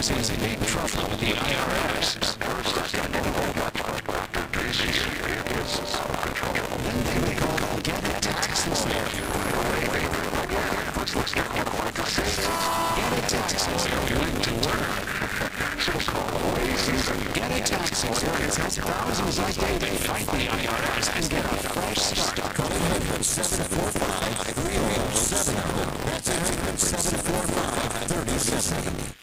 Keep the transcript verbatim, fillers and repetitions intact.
is in big trouble with the I R S. Then they make all get a taxes there. Get a taxes there. You're going to work. Get a taxes there. It has thousands of days to fight the I R S and get a fresh start. Call eight hundred, seven four five, three oh seven oh. That's eight hundred, seven four five, three oh seven oh.